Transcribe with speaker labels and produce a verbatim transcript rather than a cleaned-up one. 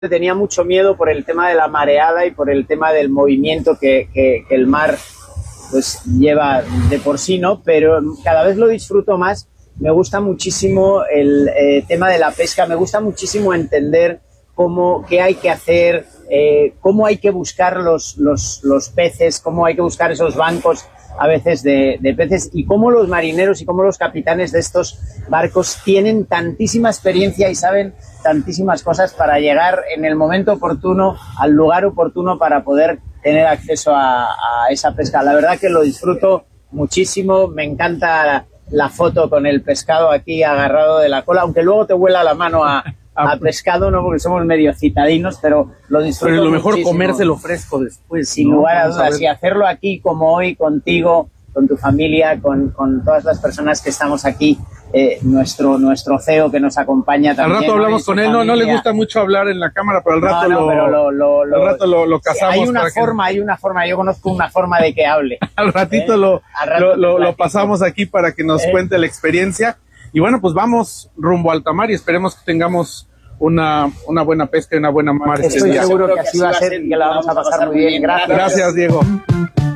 Speaker 1: tenía mucho miedo por el tema de la mareada y por el tema del movimiento que, que, que el mar pues lleva de por sí, ¿no? Pero cada vez lo disfruto más. Me gusta muchísimo el eh, tema de la pesca, me gusta muchísimo entender cómo, qué hay que hacer, eh, cómo hay que buscar los, los, los peces, cómo hay que buscar esos bancos a veces de, de peces y cómo los marineros y cómo los capitanes de estos barcos tienen tantísima experiencia y saben tantísimas cosas para llegar en el momento oportuno, al lugar oportuno para poder tener acceso a, a esa pesca. La verdad que lo disfruto muchísimo, me encanta la, la foto con el pescado aquí agarrado de la cola, aunque luego te huela la mano a, a pescado, no, porque somos medio citadinos, pero lo disfruto
Speaker 2: Pero lo mejor
Speaker 1: muchísimo.
Speaker 2: Comérselo fresco después.
Speaker 1: Sin
Speaker 2: ¿no?
Speaker 1: lugar a
Speaker 2: Vamos
Speaker 1: dudas,
Speaker 2: a
Speaker 1: y hacerlo aquí como hoy contigo, con tu familia, con, con todas las personas que estamos aquí, eh, nuestro nuestro C E O que nos acompaña también.
Speaker 2: Al rato hablamos
Speaker 1: ¿no?
Speaker 2: con él, no, no le gusta mucho hablar en la cámara, pero al rato,
Speaker 1: no, no,
Speaker 2: lo,
Speaker 1: pero lo, lo, lo,
Speaker 2: al rato lo, lo casamos.
Speaker 1: Hay una
Speaker 2: para
Speaker 1: forma,
Speaker 2: que...
Speaker 1: hay una forma, yo conozco una forma de que hable.
Speaker 2: Al ratito
Speaker 1: ¿eh?
Speaker 2: lo,
Speaker 1: Al rato
Speaker 2: lo, lo, lo pasamos aquí para que nos
Speaker 1: ¿Eh?
Speaker 2: cuente la experiencia. Y bueno, pues vamos rumbo a alta mar y esperemos que tengamos una, una buena pesca y una buena mar.
Speaker 1: Estoy
Speaker 2: este día.
Speaker 1: seguro que así va a ser y que la vamos a pasar muy bien. Gracias.
Speaker 2: Gracias, Diego.